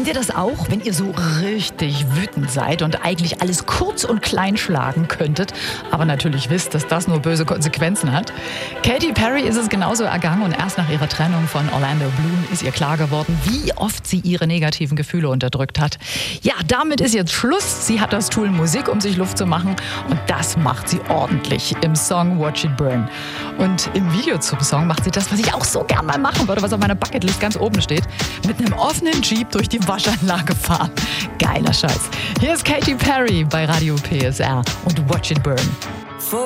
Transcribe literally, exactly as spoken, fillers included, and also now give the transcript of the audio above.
Kennt ihr das auch, wenn ihr so richtig wütend seid und eigentlich alles kurz und klein schlagen könntet, aber natürlich wisst, dass das nur böse Konsequenzen hat? Katy Perry ist es genauso ergangen und erst nach ihrer Trennung von Orlando Bloom ist ihr klar geworden, wie oft sie ihre negativen Gefühle unterdrückt hat. Ja, damit ist jetzt Schluss. Sie hat das Tool Musik, um sich Luft zu machen, und das macht sie ordentlich im Song Watch It Burn. Und im Video zum Song macht sie das, was ich auch so gern mal machen würde, was auf meiner Bucketlist ganz oben steht: mit einem offenen Jeep durch die Waschanlage fahren. Geiler Scheiß. Hier ist Katy Perry bei Radio P S R und Watch It Burn.